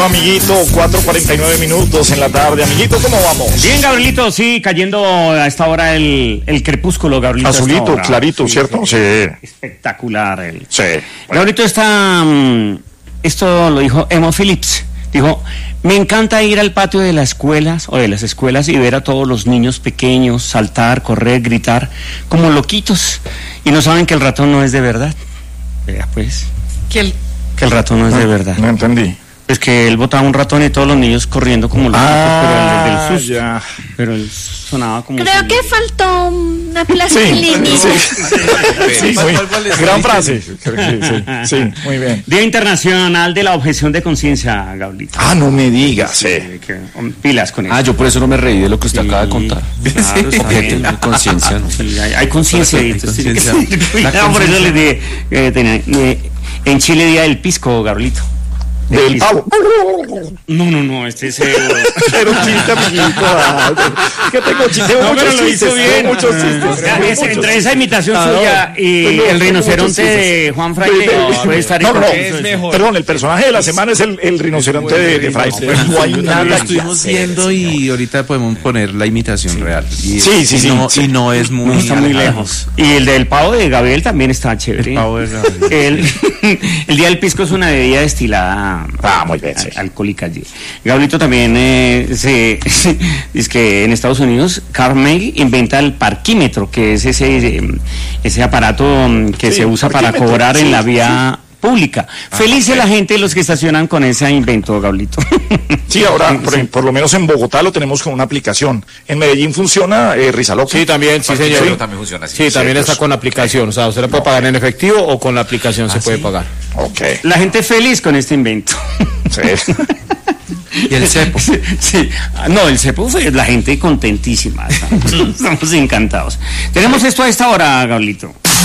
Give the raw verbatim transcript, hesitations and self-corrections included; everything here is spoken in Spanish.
Bueno, amiguito, cuatro cuarenta y nueve minutos en la tarde. Amiguito, ¿cómo vamos? Bien, Gabrielito, sí, cayendo a esta hora el, el crepúsculo, Gabrielito. Azulito, clarito, sí, ¿cierto? Sí. Espectacular. El... Sí. Gabrielito está... Um, esto lo dijo Emo Phillips. Dijo, me encanta ir al patio de las escuelas o de las escuelas y ver a todos los niños pequeños saltar, correr, gritar, como loquitos. Y no saben que el ratón no es de verdad. Vea, pues. Que el, que el ratón no es no, de verdad. No entendí. Es que él botaba un ratón y todos los niños corriendo como loquitos, ah, pero el del susto. Ya. Pero él sonaba como... Creo que faltó una plastilina. Sí, sí. Sí, muy, gran frase. Sí, sí, sí, muy bien. Día Internacional de la Objeción de Conciencia, Gabrielito. Ah, no me digas, sí. Sí, que, um, pilas con eso. Ah, yo por eso no me reí de lo que usted Sí, acaba de contar. Claro, está bien. Objeto de conciencia, ¿no? Sí, hay, hay conciencia. Hay entonces conciencia. tiene que tener cuidado, La por eso conciencia. les dije, eh, tenía, eh, en Chile día del pisco, Gabrielito. Del pavo. No, no, no, este es... Eh, Era un chiste, amiguito. Ah, que tengo chistes, No, muchos pero lo chistes, hizo bien. muchos chistes. Ya, es- muchos. entre esa imitación Ah, suya y tengo- el tengo rinoceronte muchos de chistes. Juan Fraile, No, puede estar no, no, en- perdón, el personaje de la semana es el, el rinoceronte de, de Fraile. Pues no hay Lo nada que estuvimos hacer, viendo y ahorita podemos poner la imitación real. Y, Sí, sí, y sí, No, sí. Y no es muy... No está muy alejado. lejos. Y el del pavo de Gabriel también está chévere. El pavo de Gabriel. El, el día del pisco es una bebida destilada Ah, muy bien, sí. al- alcohólica. Gabrielito también eh, se, es que en Estados Unidos Carnegie inventa el parquímetro, que es ese eh, ese aparato mm, que Sí, se usa para parquímetro, cobrar en sí, la vía pública. Feliz de la gente los que estacionan con ese invento, Gabrielito. Sí, ahora, por, por lo menos en Bogotá lo tenemos con una aplicación. En Medellín funciona eh, Rizaloca. Sí, también, sí, señor. Sí. También funciona así. Sí, también Sí, está pues, con aplicación. O sea, usted le puede pagar en efectivo o con la aplicación se puede pagar. Ok. La gente feliz con este invento. Sí. Y el cepo. Sí, sí. Ah, no, el cepo fue la gente contentísima. Estamos, estamos encantados. Tenemos esto a esta hora, Gabrielito.